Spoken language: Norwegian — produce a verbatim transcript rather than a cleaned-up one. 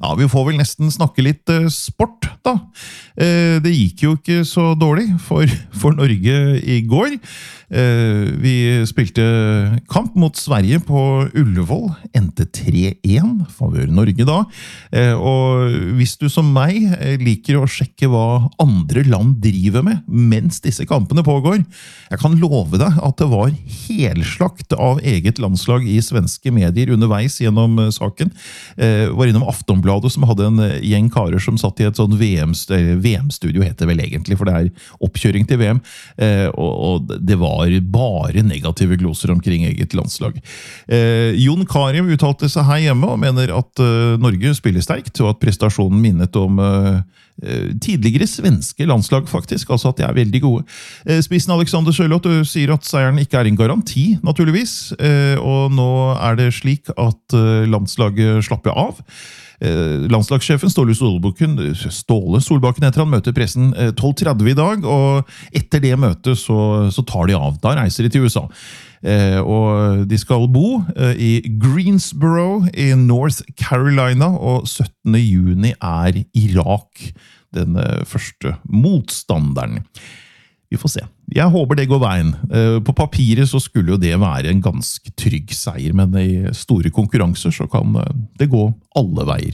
Ja, vi får vel nesten snakke litt eh, sport, da. Eh, det gikk jo ikke så dårlig for, for Norge i går. Eh, vi spilte kamp mot Sverige på Ullevål, endte tre én, favør Norge da. Eh, og hvis du som meg eh, liker å sjekke hva andre land driver med mens disse kampene pågår, jeg kan love deg at det var helslakt av eget landslag i svenske medier underveis gjennom eh, saken. Eh, var innom Aftonbladet som hadde en gjeng karer som satt i et sånn V M-studio, heter det vel egentlig, for det er oppkjøring til V M, eh, og, og det var bare negative gloser omkring eget landslag. Eh, Jon Carew uttalte seg her hjemme og mener at eh, Norge spiller sterkt, og at prestasjonen minnet om eh, tidligere svenske landslag faktisk, altså at de er veldig gode. Eh, Spissen Alexander Sørloth sier at seieren ikke er en garanti, naturligvis, eh, og nå er det slik at eh, landslaget slapper av. Landslagssjefen Ståle Solbakken, Ståle Solbakken heter han, møter pressen tolv tretti i dag, og etter det møtet så, så tar de av. Da reiser de til U S A. Eh, og de skal bo eh, i Greensboro i North Carolina, og syttende juni er Irak den eh, første motstanderen. Vi får se. Jeg håper det går veien. På papiret så skulle jo det være en ganske trygg seier, men i store konkurranser så kan det gå alle veier.